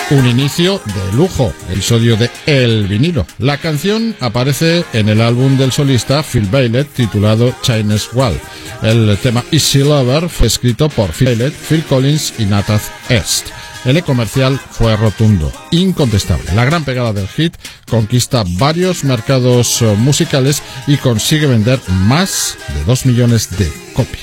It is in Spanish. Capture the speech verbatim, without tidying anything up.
Un inicio de lujo, episodio de El Vinilo. La canción aparece en el álbum del solista Phil Bailey titulado Chinese Wall. El tema Easy Lover fue escrito por Phil Bailey, Phil Collins y Nathan East. El comercial fue rotundo, incontestable. La gran pegada del hit conquista varios mercados musicales y consigue vender más de dos millones de copias.